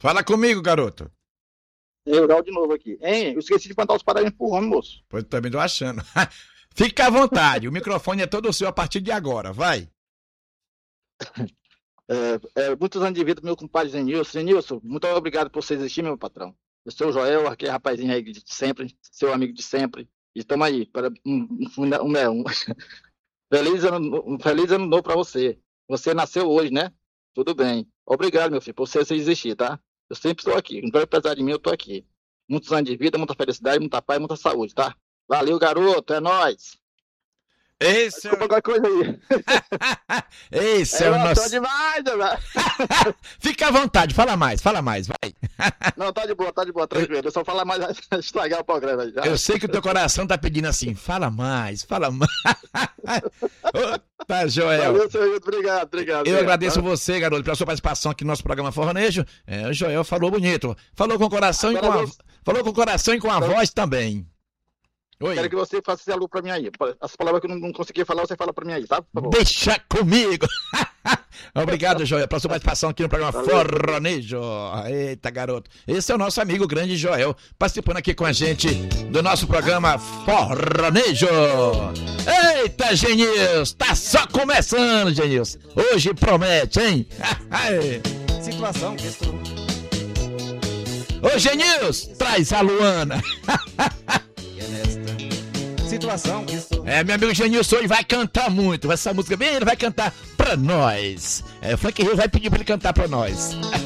Fala comigo, garoto. Eural de novo aqui. Hein? Eu esqueci de contar os parabéns pro homem, moço. Pois eu também tô achando. Fica à vontade, o microfone é todo seu a partir de agora, vai. Muitos anos de vida pro meu compadre Zenilson. Zenilson, muito obrigado por você existir, meu patrão. Eu sou o Joel, aquele rapazinho aí de sempre, seu amigo de sempre. E estamos aí, para feliz ano novo para você. Você nasceu hoje, né? Tudo bem. Obrigado, meu filho, por você existir, tá? Eu sempre estou aqui. Não vai precisar de mim, eu estou aqui. Muitos anos de vida, muita felicidade, muita paz, muita saúde, tá? Valeu, garoto, é nóis. Esse é Desculpa qualquer coisa aí. Esse é o Tô nosso. demais, né? Fica à vontade, fala mais, vai. Não, tá de boa, tranquilo. Eu só falar mais, estragar o programa aí. Eu sei que o teu coração tá pedindo assim, fala mais, fala mais. Ô, tá, Joel. Valeu, senhor, obrigado. Eu agradeço você, garoto, pela sua participação aqui no nosso programa Forronejo. O Joel falou bonito. Falou com o coração falou com o coração e com a voz também. Oi. Quero que você faça esse alô pra mim aí. As palavras que eu não consegui falar, você fala pra mim aí, tá? Por favor. Deixa comigo. Obrigado, Joel, pela sua participação aqui no programa Forronejo. Eita, garoto. Esse é o nosso amigo grande Joel, participando aqui com a gente do nosso programa Forronejo. Eita, Genilson, tá só começando, Genilson. Hoje promete, hein? Situação que estou. Ô, Genilson, traz a Luana. Situação que estou. Meu amigo Genilson hoje vai cantar muito. Essa música bem, ele vai cantar pra nós. O Frank Rio vai pedir pra ele cantar pra nós.